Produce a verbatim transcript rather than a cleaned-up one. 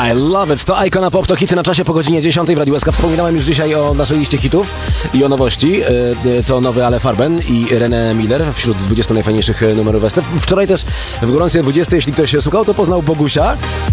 I love it. To Icona Pop, to hity na czasie po godzinie dziesiątej w Radiu S K. Wspominałem już dzisiaj o naszej liście hitów i o nowości. To nowy Ale Farben i René Miller wśród dwudziestu najfajniejszych numerów S T. Wczoraj też w gorącej dwudziestej, jeśli ktoś słuchał, to poznał Bogusia.